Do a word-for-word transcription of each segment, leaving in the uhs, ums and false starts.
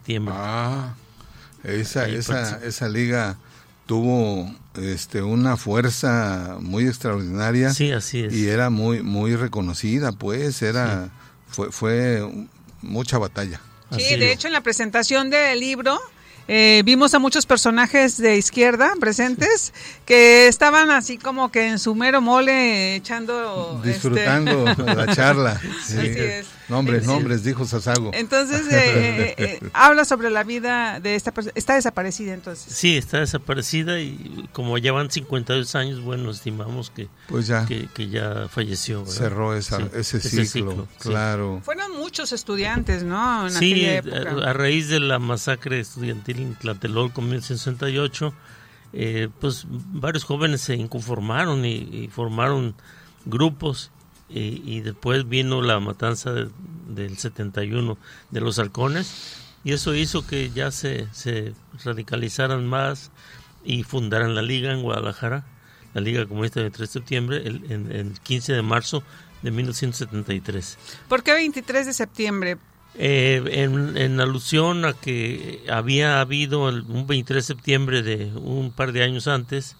septiembre. Ah, esa, esa, esa liga tuvo este una fuerza muy extraordinaria. Sí, así es. Y era muy muy reconocida, pues, era sí. fue fue mucha batalla. Sí, así de es. Hecho en la presentación del libro eh, vimos a muchos personajes de izquierda presentes que estaban así como que en su mero mole echando... Disfrutando este... la charla. Sí. Así es. Nombres, nombres, dijo Sasago. Entonces, eh, eh, eh, habla sobre la vida de esta persona. Está desaparecida, entonces. Sí, está desaparecida y como ya van cincuenta y dos años, bueno, estimamos que, pues ya, que, que ya falleció, ¿verdad? Cerró esa, sí, ese, ciclo, ese ciclo, claro. Sí. Fueron muchos estudiantes, ¿no? En sí, aquella época. A, a raíz de la masacre estudiantil en Tlatelolco en mil novecientos sesenta y ocho, eh, pues varios jóvenes se inconformaron y, y formaron grupos. Y, y después vino la matanza de, del setenta y uno de los halcones y eso hizo que ya se, se radicalizaran más y fundaran la liga en Guadalajara, la Liga Comunista del tres de septiembre, el, en, el quince de marzo de mil novecientos setenta y tres. ¿Por qué veintitrés de septiembre? Eh, en, en alusión a que había habido el, un veintitrés de septiembre de un par de años antes,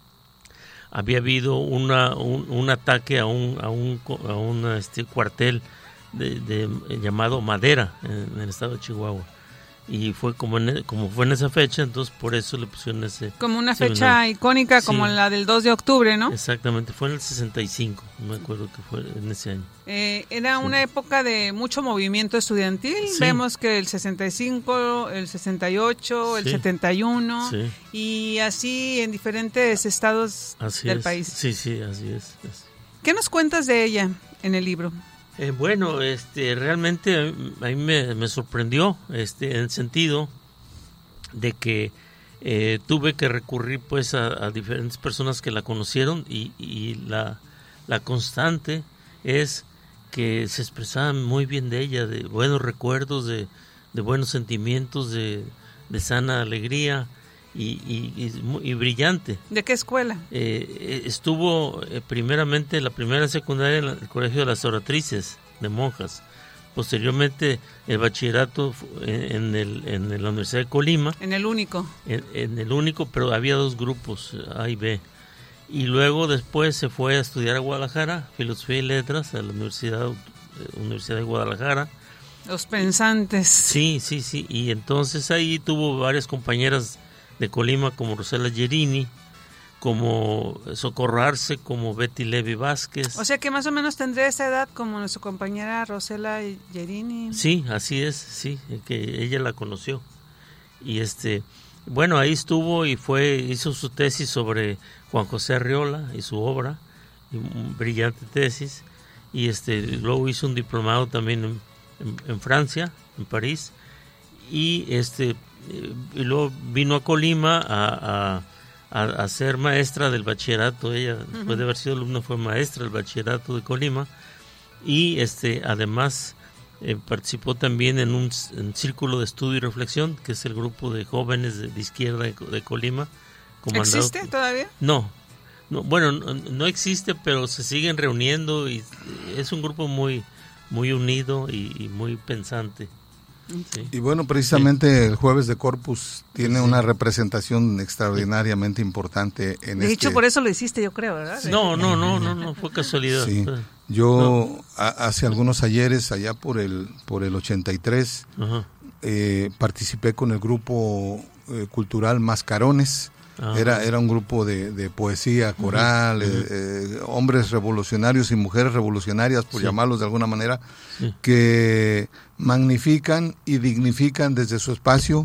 había habido una, un, un ataque a un, a un, a un este, cuartel de, de, llamado Madera en, en el estado de Chihuahua. Y fue como, en, como fue en esa fecha, entonces por eso le pusieron ese... Como una fecha seminario. Icónica, sí. Como la del dos de octubre, ¿no? Exactamente, fue en el sesenta y cinco, no me acuerdo que fue en ese año. Eh, era sí. Una época de mucho movimiento estudiantil, sí. Vemos que el sesenta y cinco, el sesenta y ocho, sí. El setenta y uno, sí. Y así en diferentes estados así del es. país. Sí, sí, así es. es. ¿Qué nos cuentas de ella en el libro? Eh, bueno, este, realmente a mí me, me sorprendió, este, en el sentido de que eh, tuve que recurrir pues a, a diferentes personas que la conocieron y, y la, la constante es que se expresaban muy bien de ella, de buenos recuerdos, de, de buenos sentimientos, de, de sana alegría y, y, y, y brillante. ¿De qué escuela? Eh, estuvo eh, primeramente la primera secundaria en el Colegio de las Oratrices de monjas, posteriormente el bachillerato en, en, el, en la Universidad de Colima. En el único. En, en el único, pero había dos grupos, A y B. Y luego después se fue a estudiar a Guadalajara, Filosofía y Letras, a la Universidad, Universidad de Guadalajara. Los pensantes. Sí, sí, sí. Y entonces ahí tuvo varias compañeras de Colima como Rosela Gerini, como Socorro Arce, como Betty Levi Vázquez. O sea que más o menos tendría esa edad como nuestra compañera Rosela Gerini. Sí, así es, sí, que ella la conoció. Y este, bueno, ahí estuvo y fue, hizo su tesis sobre Juan José Arriola y su obra, y un brillante tesis. Y este, luego hizo un diplomado también en, en, en Francia, en París. Y este, y luego vino a Colima a, a A, a ser maestra del bachillerato. Ella, uh-huh. Después de haber sido alumna, fue maestra del bachillerato de Colima y este además eh, participó también en un en círculo de estudio y reflexión, que es el grupo de jóvenes de, de izquierda de, de Colima. Comandado, ¿existe todavía? No, no bueno, no, no existe, pero se siguen reuniendo y es un grupo muy, muy unido y, y muy pensante. Sí. Y bueno, precisamente sí. El Jueves de Corpus tiene sí. Una representación extraordinariamente importante en de este... hecho, por eso lo hiciste, yo creo, ¿verdad? No, no, no, no, no fue casualidad. Sí. Yo no. a, hace algunos ayeres, allá por el por el ochenta y tres, uh-huh. eh, participé con el grupo eh, cultural Mascarones. Uh-huh. Era era un grupo de, de poesía coral, uh-huh. eh, eh, hombres revolucionarios y mujeres revolucionarias, por sí. llamarlos de alguna manera, sí. que magnifican y dignifican desde su espacio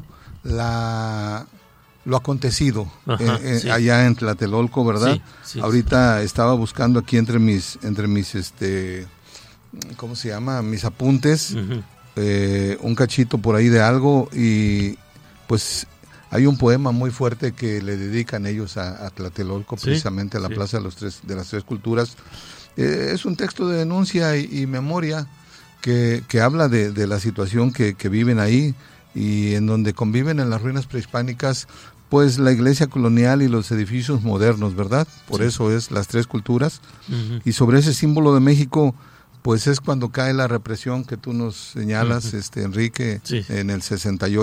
la lo acontecido. Ajá, eh, sí. allá en Tlatelolco, ¿verdad? Sí, sí, ahorita sí. Estaba buscando aquí entre mis entre mis este ¿cómo se llama? Mis apuntes, uh-huh. eh, un cachito por ahí de algo y pues hay un poema muy fuerte que le dedican ellos a, a Tlatelolco, ¿sí? Precisamente a la sí. Plaza de los tres de las Tres Culturas. Eh, es un texto de denuncia y, y memoria que, que habla de, de la situación que, que viven ahí y en donde conviven en las ruinas prehispánicas, pues la iglesia colonial y los edificios modernos, ¿verdad? Por sí. Eso es las Tres Culturas. Uh-huh. Y sobre ese símbolo de México, pues es cuando cae la represión que tú nos señalas, uh-huh. este Enrique, sí. En el sesenta y ocho.